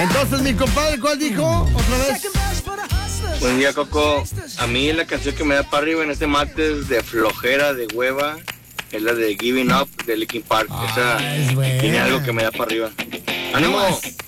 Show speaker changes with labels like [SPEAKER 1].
[SPEAKER 1] Entonces, mi compadre, ¿cuál dijo? ¿Otra vez?
[SPEAKER 2] Buen día, Coco. A mí la canción que me da para arriba en este martes de flojera, de hueva, es la de Giving Up de Linkin Park. Esa
[SPEAKER 1] es buena.
[SPEAKER 2] tiene algo que me da para arriba. ¡Ánimo!